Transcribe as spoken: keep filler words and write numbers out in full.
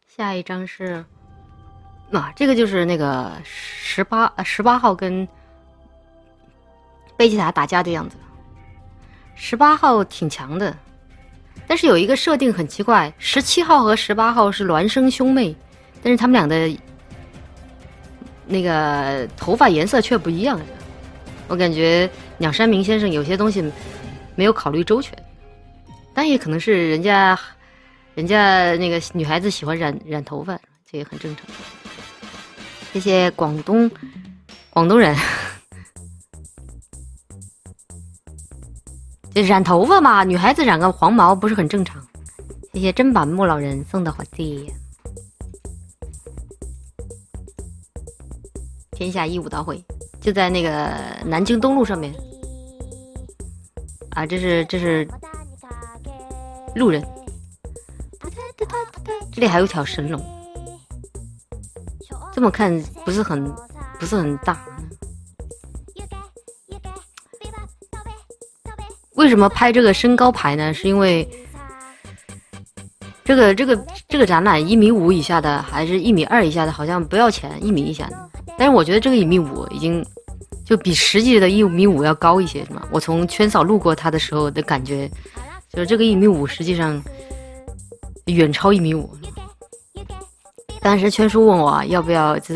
下一张是，啊，这个就是那个十八十八号跟贝吉塔打架的样子。十八号挺强的，但是有一个设定很奇怪，十七号和十八号是孪生兄妹，但是他们俩的那个头发颜色却不一样。我感觉鸟山明先生有些东西没有考虑周全，但也可能是人家人家那个女孩子喜欢染染头发，这也很正常。谢谢广东广东人。这染头发嘛，女孩子染个黄毛不是很正常。谢谢砧板木老人送的火箭。天下一武道会就在那个南京东路上面啊，这是这是路人。这里还有条神龙，这么看不是很不是很大。为什么拍这个身高牌呢？是因为这个这个这个展览一米五以下的还是一米二以下的，好像不要钱，一米以下的。但是我觉得这个一米五已经就比实际的一米五要高一些，是吗？我从圈嫂路过它的时候的感觉，就是这个一米五实际上远超一米五。当时圈叔问我要不要